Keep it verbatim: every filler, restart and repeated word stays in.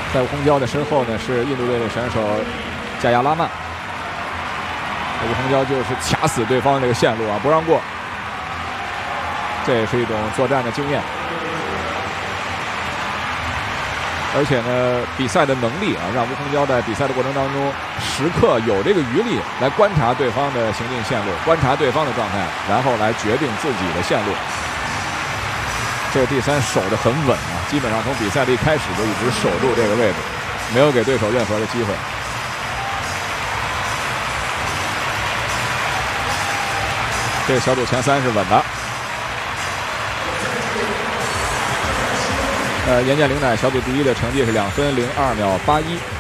在吴洪娇的身后呢是印度队的选手加亚拉曼。吴洪娇就是卡死对方这个线路啊，不让过。这也是一种作战的经验。而且呢，比赛的能力啊，让吴洪娇在比赛的过程当中，时刻有这个余力来观察对方的行进线路，观察对方的状态，然后来决定自己的线路。这个第三守得很稳啊，基本上从比赛的一开始就一直守住这个位置，没有给对手任何的机会。这个小组前三是稳的。呃，严建玲乃小组第一的成绩是两分零二秒八一。